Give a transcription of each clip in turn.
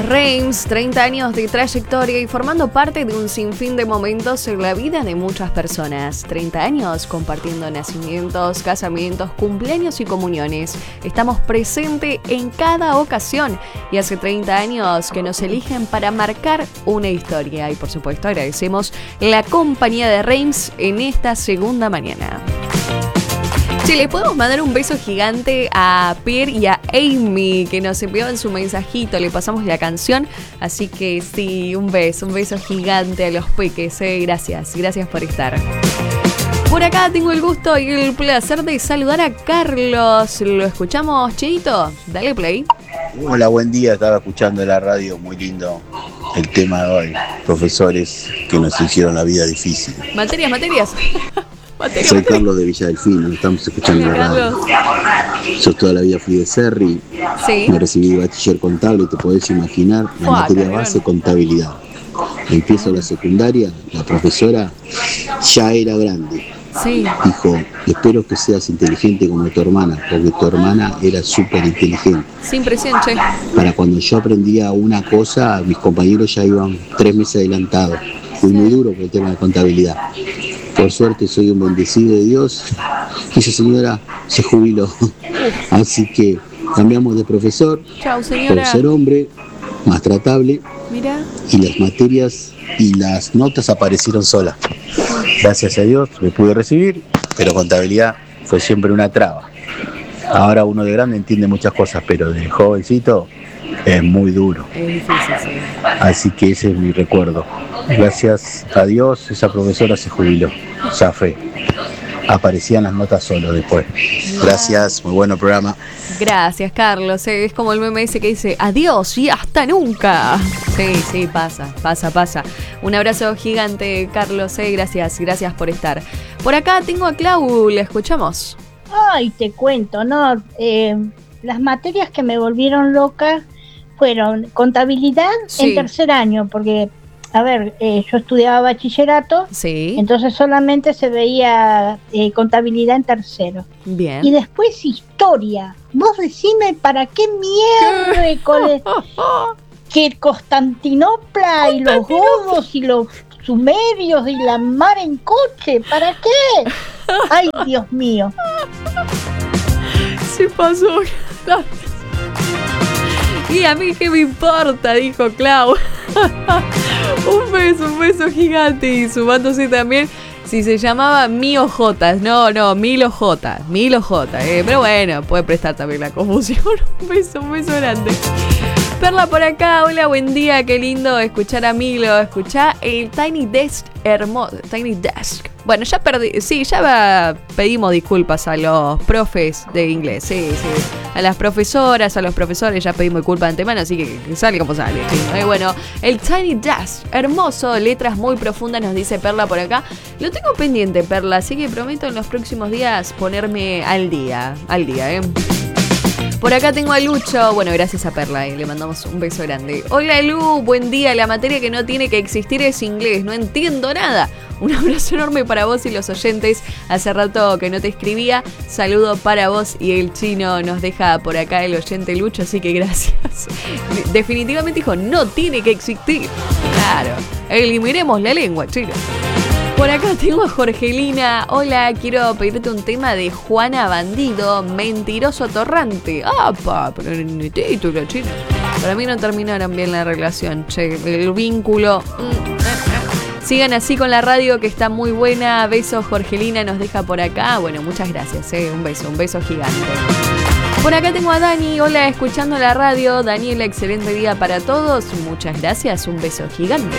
Reims, 30 años de trayectoria y formando parte de un sinfín de momentos en la vida de muchas personas. 30 años compartiendo nacimientos, casamientos, cumpleaños y comuniones. Estamos presentes en cada ocasión y hace 30 años que nos eligen para marcar una historia. Y por supuesto agradecemos la compañía de Reims en esta segunda mañana. Sí, le podemos mandar un beso gigante a Pierre y a Amy, que nos enviaban su mensajito, le pasamos la canción, así que sí, un beso gigante a los peques, gracias por estar. Por acá tengo el gusto y el placer de saludar a Carlos, ¿lo escuchamos, Cheito? Dale play. Hola, buen día, estaba escuchando la radio, muy lindo el tema de hoy, profesores que nos hicieron la vida difícil. Materias. Soy Carlos de Villa Delfino, estamos escuchando la radio. Yo toda la vida fui de Cerri, sí. Me recibí de bachiller contable, te podés imaginar, la materia base, contabilidad. Empiezo la secundaria, la profesora ya era grande. Sí. Dijo, espero que seas inteligente como tu hermana, porque tu hermana era súper inteligente. Sin presión, che. Para cuando yo aprendía una cosa, mis compañeros ya iban 3 meses adelantados. Fui muy duro por el tema de contabilidad. Por suerte soy un bendecido de Dios y esa señora se jubiló. Así que cambiamos de profesor. Chau, señora. Por ser hombre, más tratable. Mira. Y las materias y las notas aparecieron solas. Gracias a Dios me pude recibir, pero contabilidad fue siempre una traba. Ahora uno de grande entiende muchas cosas, pero de jovencito es muy duro. Es difícil, sí. Así que ese es mi recuerdo. Gracias a Dios esa profesora se jubiló, zafé. Aparecían las notas solo después. Gracias, muy bueno programa. Gracias, Carlos. Es como el meme ese que dice adiós y hasta nunca. Sí, pasa. Un abrazo gigante, Carlos. Gracias por estar. Por acá tengo a Clau, ¿la escuchamos? Ay, te cuento, ¿no? Las materias que me volvieron loca fueron contabilidad en tercer año, porque, a ver, yo estudiaba bachillerato, sí. Entonces solamente se veía contabilidad en tercero. Bien. Y después historia. Vos decime para qué miércoles que Constantinopla y los godos y los sumerios y la mar en coche, ¿para qué? Ay, Dios mío. Se pasó. Y a mí qué me importa, dijo Clau. Un beso gigante. Y sumándose también, si se llamaba Mío Jotas. No, Milo J. Pero bueno, puede prestar también la confusión. Un beso grande. Perla por acá, hola, buen día, qué lindo escuchar a Milo, escuchar el Tiny Desk hermoso, Tiny Desk. Bueno, ya pedimos disculpas a los profes de inglés, sí. A las profesoras, a los profesores ya pedimos disculpas de antemano, así que sale como sale. Sí. Bueno, el Tiny Desk, hermoso, letras muy profundas, nos dice Perla por acá. Lo tengo pendiente, Perla, así que prometo en los próximos días ponerme al día, Por acá tengo a Lucho, bueno, gracias a Perla, le mandamos un beso grande. Hola Lu, buen día, la materia que no tiene que existir es inglés, no entiendo nada. Un abrazo enorme para vos y los oyentes, hace rato que no te escribía, saludo para vos y el chino nos deja por acá el oyente Lucho, así que gracias. Definitivamente dijo, no tiene que existir, claro, eliminemos la lengua, chino. Por acá tengo a Jorgelina. Hola, quiero pedirte un tema de Juana Bandido, Mentiroso Atorrante. Pero en el título, chino. Para mí no terminaron bien la relación, che, el vínculo. Sigan así con la radio que está muy buena. Besos, Jorgelina nos deja por acá. Bueno, muchas gracias, un beso gigante. Por acá tengo a Dani. Hola, escuchando la radio. Daniela, excelente día para todos. Muchas gracias, un beso gigante.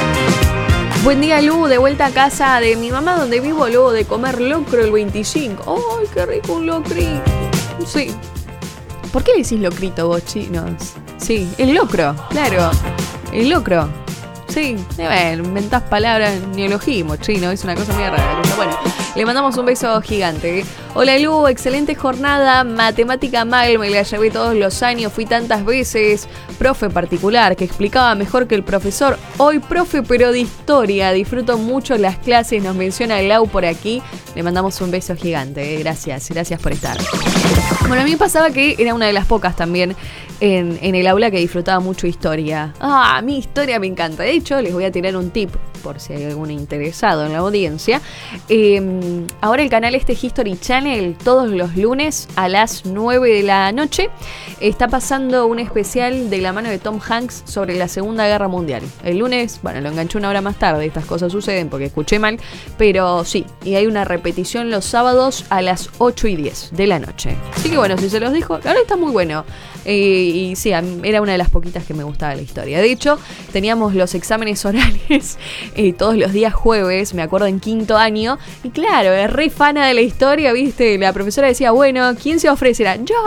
Buen día, Lu, de vuelta a casa de mi mamá donde vivo luego de comer locro el 25. ¡Ay, qué rico un locrito! Sí. ¿Por qué le decís locrito vos, chinos? Sí, el locro, claro. El locro. Sí, inventás palabras, neologismo, chino, es una cosa muy rara. Pero bueno, le mandamos un beso gigante. Hola Lu, excelente jornada, matemática mal, me la llevé todos los años, fui tantas veces, profe particular, que explicaba mejor que el profesor. Hoy profe, pero de historia, disfruto mucho las clases, nos menciona Lau por aquí. Le mandamos un beso gigante, gracias por estar. Bueno, a mí me pasaba que era una de las pocas también en el aula que disfrutaba mucho historia. Mi historia me encanta. De hecho, les voy a tirar un tip por si hay algún interesado en la audiencia. Ahora el canal History Channel, todos los lunes a las 9 de la noche, está pasando un especial de la mano de Tom Hanks sobre la Segunda Guerra Mundial. El lunes, bueno, lo enganché una hora más tarde, estas cosas suceden porque escuché mal, pero sí, y hay una repetición los sábados a las 8:10 de la noche. Así que bueno, si se los dijo, la verdad está muy bueno. Y sí, era una de las poquitas que me gustaba la historia. De hecho, teníamos los exámenes orales todos los días jueves, me acuerdo en quinto año. Y claro, era re fana de la historia, ¿viste? La profesora decía, bueno, ¿quién se ofrece? Era yo.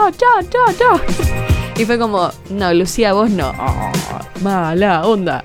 Y fue como, no, Lucía, vos no. Mala onda.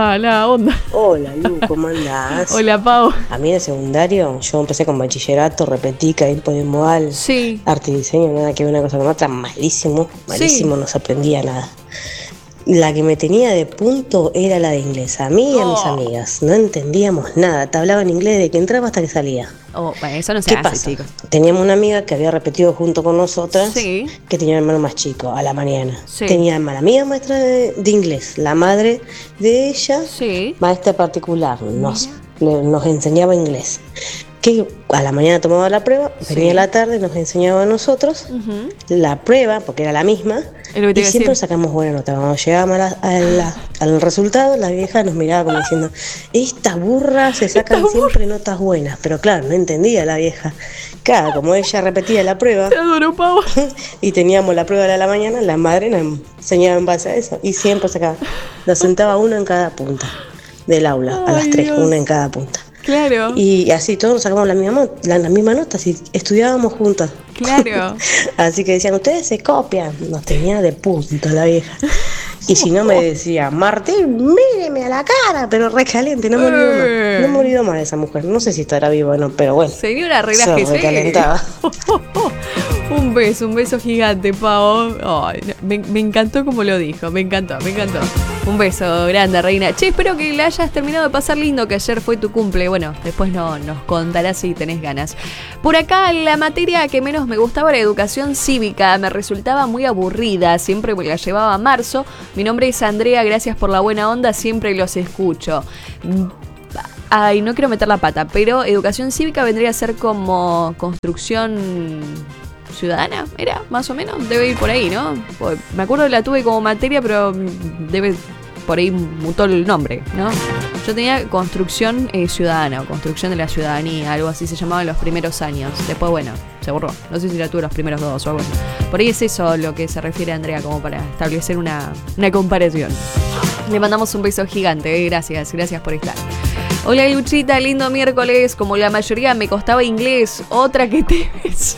Hola, Lu, ¿cómo andás? Hola, Pau. A mí en el secundario, yo empecé con bachillerato, repetí, caí en modal. Sí. Arte y diseño, nada que ver una cosa con otra, malísimo, Sí. no se aprendía nada. La que me tenía de punto era la de inglés. A mí y a mis amigas. No entendíamos nada. Te hablaba en inglés de que entraba hasta que salía. Bueno, eso no se ¿Qué hace, pasa? chicos. Teníamos una amiga que había repetido junto con nosotras, Sí. que tenía un hermano más chico, a la mañana. Sí. Tenía la amiga maestra de inglés, la madre de ella, Sí. maestra particular, nos enseñaba inglés. Que a la mañana tomaba la prueba, venía a la tarde, nos enseñaba a nosotros la prueba, porque era la misma, y siempre sacamos buena nota. Cuando llegábamos al resultado, la vieja nos miraba como diciendo, estas burras se sacan siempre notas buenas. Pero claro, no entendía la vieja. Claro, como ella repetía la prueba, Te adoro, Pau. y teníamos la prueba de la mañana, la madre nos enseñaba en base a eso, y siempre sacaba, nos sentaba uno en cada punta del aula, a las 3, Dios. una en cada punta. Claro. Y así todos sacábamos la misma nota, si estudiábamos juntas. Claro. Así que decían, ustedes se copian. Nos tenía de punto la vieja. Y si no me decía, Martín, míreme a la cara, pero recaliente, no me olvido más. No me olvido más de esa mujer. No sé si estará viva o no, pero bueno. Señora, Se relájese. recalentaba. Un beso gigante, Pau. Ay, me encantó como lo dijo, me encantó. Un beso grande, reina. Che, espero que la hayas terminado de pasar lindo, que ayer fue tu cumple. Bueno, después nos contarás si tenés ganas. Por acá, la materia que menos me gustaba era educación cívica. Me resultaba muy aburrida, siempre me la llevaba a marzo. Mi nombre es Andrea, gracias por la buena onda, siempre los escucho. Ay, no quiero meter la pata, pero educación cívica vendría a ser como construcción ciudadana, ¿era? Más o menos, debe ir por ahí, ¿no? Me acuerdo que la tuve como materia, pero debe por ahí mutó el nombre, ¿no? Yo tenía construcción ciudadana o construcción de la ciudadanía, algo así se llamaba en los primeros años. Después, bueno, se borró. No sé si la tuve los primeros 2 o algo así. Por ahí es eso lo que se refiere a Andrea, como para establecer una comparación. Le mandamos un beso gigante, gracias por estar. Hola Luchita, lindo miércoles. Como la mayoría me costaba inglés, otra que te ves.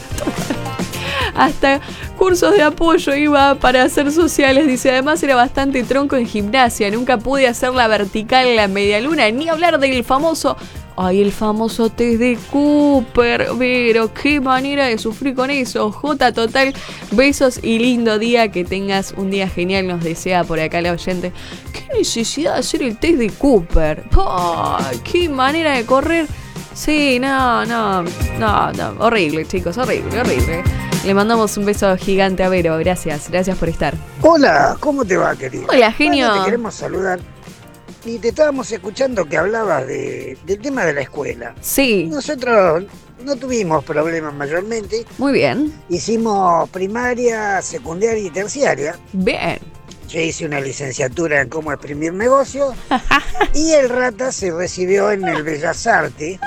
Hasta cursos de apoyo iba para hacer sociales, dice. Además era bastante tronco en gimnasia. Nunca pude hacer la vertical en la medialuna, ni hablar del famoso... Ay, el famoso test de Cooper. Pero qué manera de sufrir con eso. J total, besos y lindo día. Que tengas un día genial, nos desea por acá la oyente. Qué necesidad de hacer el test de Cooper. Ay, qué manera de correr. Sí, no. Horrible, chicos, horrible. Le mandamos un beso gigante a Vero. Gracias por estar. Hola, ¿cómo te va, querido? Hola, genio. Bueno, te queremos saludar. Y te estábamos escuchando que hablabas del tema de la escuela. Sí. Nosotros no tuvimos problemas mayormente. Muy bien. Hicimos primaria, secundaria y terciaria. Bien. Yo hice una licenciatura en cómo exprimir negocios. Y el Rata se recibió en el Bellas Artes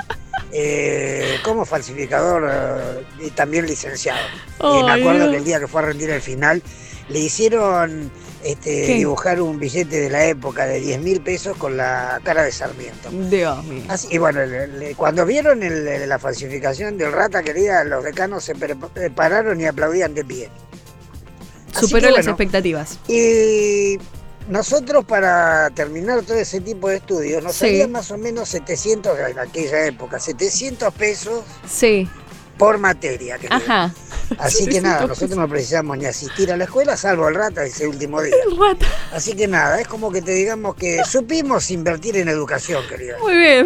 como falsificador y también licenciado. Y me acuerdo que el día que fue a rendir el final le hicieron dibujar un billete de la época de 10.000 pesos con la cara de Sarmiento. Dios mío. Así, y bueno, cuando vieron la falsificación del Rata, querida, los decanos se pararon y aplaudían de pie. Superó las expectativas. Y nosotros, para terminar todo ese tipo de estudios, nos salía más o menos 700, en aquella época, 700 pesos por materia. Querida. Ajá. Así que nada, nosotros no precisamos ni asistir a la escuela, salvo el Rata ese último día. El Rata. Así que nada, es como que te digamos que supimos invertir en educación, querida. Muy bien.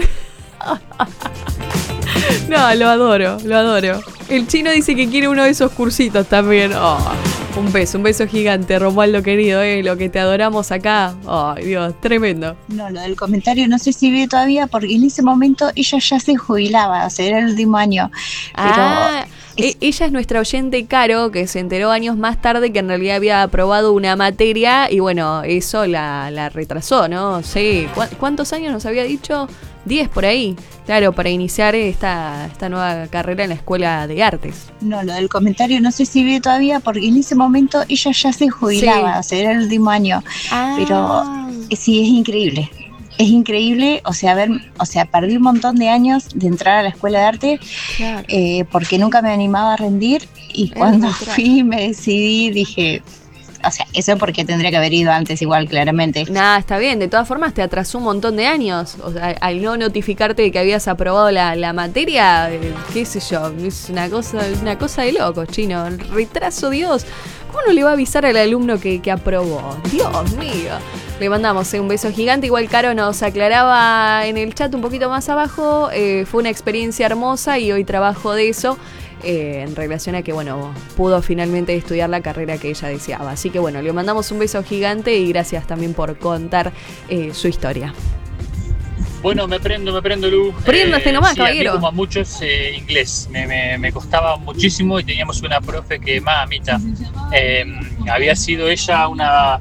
No, lo adoro. El chino dice que quiere uno de esos cursitos también. Oh. Un beso gigante, Romualdo querido, lo que te adoramos acá. Ay, Dios, tremendo. No, lo del comentario no sé si vive todavía, porque en ese momento ella ya se jubilaba, o sea, era el último año. Pero ella es nuestra oyente Caro, que se enteró años más tarde que en realidad había aprobado una materia y bueno, eso la retrasó, ¿no? Sí, ¿cuántos años nos había dicho? 10 por ahí, claro, para iniciar esta nueva carrera en la Escuela de Artes. No, lo del comentario no sé si vive todavía, porque en ese momento ella ya se jubilaba, o sea, era el último año. Pero sí, es increíble. Es increíble, o sea, perdí un montón de años de entrar a la Escuela de Arte, claro. Porque nunca me animaba a rendir, y cuando fui me decidí, dije, o sea, eso porque tendría que haber ido antes igual, claramente. Nada, está bien, de todas formas te atrasó un montón de años, o sea, al no notificarte de que habías aprobado la materia, qué sé yo, es una cosa de locos, Chino, el retraso, Dios. ¿Cómo no le va a avisar al alumno que aprobó? Dios mío. Le mandamos un beso gigante. Igual Caro nos aclaraba en el chat un poquito más abajo. Fue una experiencia hermosa y hoy trabajo de eso. En relación a que, bueno, pudo finalmente estudiar la carrera que ella deseaba. Así que, bueno, le mandamos un beso gigante y gracias también por contar su historia. Bueno, me prendo, Lu. Príndase nomás, sí, caballero. A mí, como a muchos, inglés. Me costaba muchísimo y teníamos una profe que, mamita, había sido ella una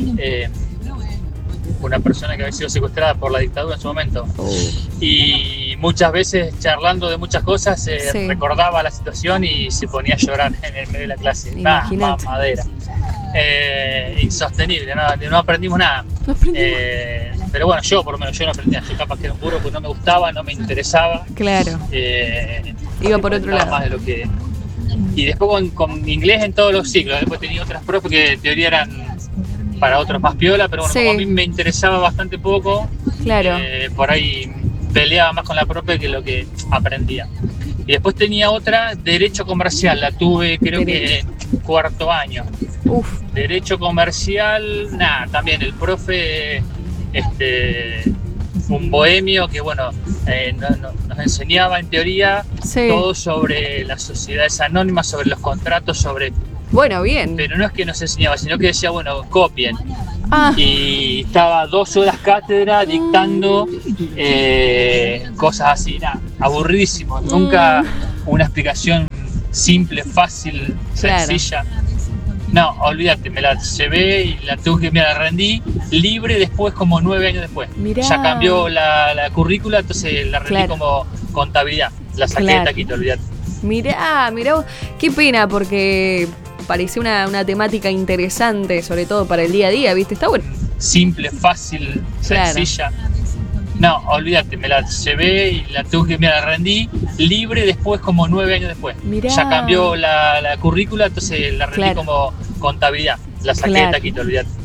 persona que había sido secuestrada por la dictadura en su momento. Y muchas veces, charlando de muchas cosas, recordaba la situación y se ponía a llorar en el medio de la clase. Madera. Insostenible, no aprendimos nada. Pero bueno, yo por lo menos no aprendía. Yo capaz que era un burro porque no me gustaba, no me interesaba. Claro. Iba por otro lado. Más de lo que... Y después con inglés en todos los ciclos. Después tenía otras profes que en teoría eran para otros más piola, pero bueno, como a mí me interesaba bastante poco, claro. Por ahí peleaba más con la profe que lo que aprendía. Y después tenía otra, Derecho Comercial, la tuve creo que cuarto año. Derecho Comercial, también el profe, un bohemio que bueno, nos enseñaba en teoría todo sobre las sociedades anónimas, sobre los contratos, sobre... Bueno, bien. Pero no es que nos enseñaba, sino que decía, bueno, copien. Y estaba 2 horas cátedra dictando cosas así, aburridísimo. Nunca una explicación simple, fácil, sencilla. No, olvídate, me la llevé y la tuve que, la rendí libre después, como 9 años después. Mirá. Ya cambió la currícula, entonces la rendí como contabilidad. La saqué de taquito, olvídate. Mirá, qué pena, porque parecía una temática interesante, sobre todo para el día a día, ¿viste? Está bueno. Simple, fácil, sencilla. No, olvídate, me la llevé y la tuve que, la rendí libre después, como 9 años después. Mirá. Ya cambió la currícula, entonces la rendí como contabilidad. La saqué de taquito, olvídate.